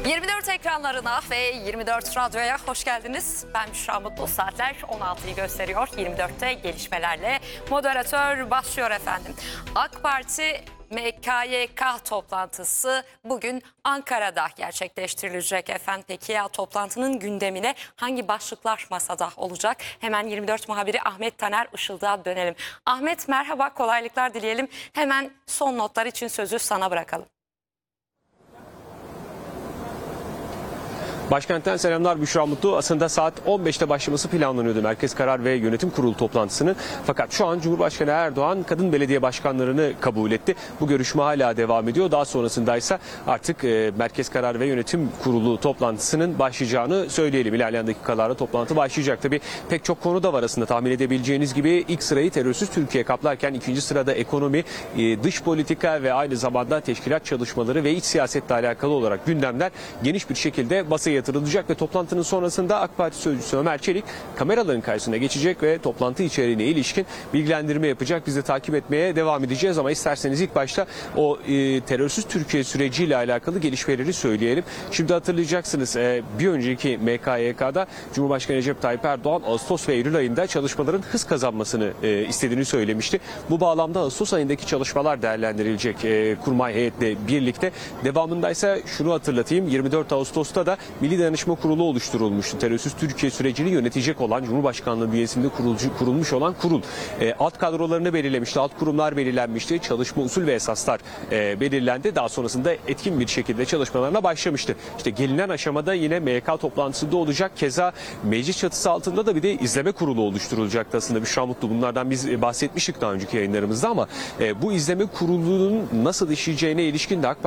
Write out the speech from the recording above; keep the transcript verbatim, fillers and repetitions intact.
yirmi dört ekranlarına ve yirmi dört radyoya hoş geldiniz. Ben Büşra Mutlu. Saatler on altıyı gösteriyor. yirmi dörtte gelişmelerle moderatör başlıyor efendim. AK Parti M K Y K toplantısı bugün Ankara'da gerçekleştirilecek efendim. Peki ya toplantının gündemine hangi başlıklar masada olacak? Hemen yirmi dört muhabiri Ahmet Taner Işıldık'a dönelim. Ahmet merhaba, kolaylıklar dileyelim. Hemen son notlar için sözü sana bırakalım. Başkentten selamlar, Büşra Mutlu. Aslında saat on beşte başlaması planlanıyordu Merkez Karar ve Yönetim Kurulu toplantısının. Fakat şu an Cumhurbaşkanı Erdoğan kadın belediye başkanlarını kabul etti. Bu görüşme hala devam ediyor. Daha sonrasında ise artık e, Merkez Karar ve Yönetim Kurulu toplantısının başlayacağını söyleyelim. İlerleyen dakikalarda toplantı başlayacak. Tabii pek çok konu da var aslında, tahmin edebileceğiniz gibi. İlk sırayı terörsüz Türkiye kaplarken ikinci sırada ekonomi, e, dış politika ve aynı zamanda teşkilat çalışmaları ve iç siyasetle alakalı olarak gündemler geniş bir şekilde basaya yatırılacak ve toplantının sonrasında AK Parti sözcüsü Ömer Çelik kameraların karşısına geçecek ve toplantı içeriğine ilişkin bilgilendirme yapacak. Biz de takip etmeye devam edeceğiz ama isterseniz ilk başta o e, terörsüz Türkiye süreciyle alakalı gelişmeleri söyleyelim. Şimdi hatırlayacaksınız, e, bir önceki M K Y K'da Cumhurbaşkanı Recep Tayyip Erdoğan Ağustos ve Eylül ayında çalışmaların hız kazanmasını e, istediğini söylemişti. Bu bağlamda Ağustos ayındaki çalışmalar değerlendirilecek e, kurmay heyetle birlikte. Devamında ise şunu hatırlatayım, yirmi dört Ağustos'ta da Milli Danışma Kurulu oluşturulmuştu. Terörsüz Türkiye sürecini yönetecek olan, Cumhurbaşkanlığı bünyesinde kurulcu, kurulmuş olan kurul. E, alt kadrolarını belirlemişti, alt kurumlar belirlenmişti, çalışma usul ve esaslar e, belirlendi. Daha sonrasında etkin bir şekilde çalışmalarına başlamıştı. İşte gelinen aşamada yine M Y K toplantısında olacak. Keza meclis çatısı altında da bir de izleme kurulu oluşturulacaktı aslında. Büşra Mutlu, bunlardan biz bahsetmiştik daha önceki yayınlarımızda ama e, bu izleme kurulunun nasıl işleyeceğine ilişkin de AK